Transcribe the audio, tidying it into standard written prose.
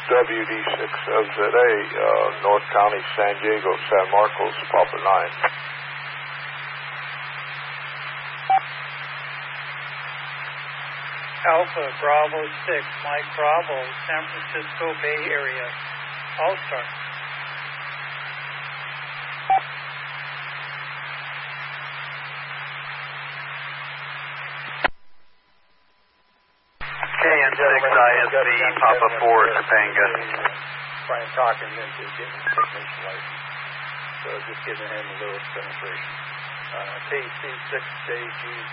WD6FZA, North County, San Diego, San Marcos, Papa 9. Alpha Bravo 6, Mike Bravo, San Francisco Bay Area, All-Star. KN6 ISC, Papa 4, Topanga. Try and talk him into getting a technician license. So just giving him a little demonstration. KC6JG